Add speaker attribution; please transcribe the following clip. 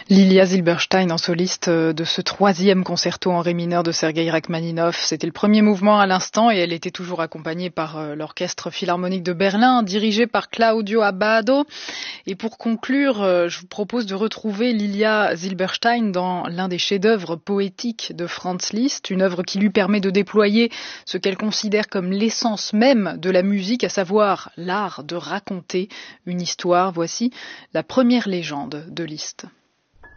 Speaker 1: Lilia Zilberstein en soliste de ce 3e concerto en ré mineur de Sergueï Rachmaninov. C'était le premier mouvement à l'instant et elle était toujours accompagnée par l'Orchestre Philharmonique de Berlin, dirigé par Claudio Abbado. Et pour conclure, je vous propose de retrouver Lilia Zilberstein dans l'un des chefs-d'œuvre poétiques de Franz Liszt, une œuvre qui lui permet de déployer ce qu'elle considère comme l'essence même de la musique, à savoir l'art de raconter une histoire. Voici la première légende de Liszt.